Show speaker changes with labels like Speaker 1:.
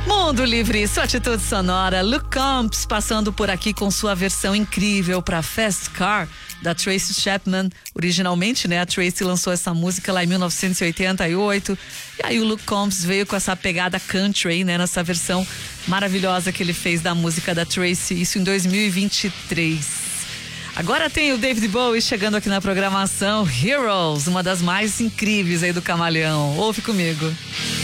Speaker 1: Mundo Livre, sua atitude sonora. Luke Combs passando por aqui com sua versão incrível para Fast Car, da Tracy Chapman. Originalmente, né, a Tracy lançou essa música lá em 1988. E aí o Luke Combs veio com essa pegada country, né, nessa versão maravilhosa que ele fez da música da Tracy, isso em 2023. Agora tem o David Bowie chegando aqui na programação, Heroes, uma das mais incríveis aí do Camaleão. Ouve comigo.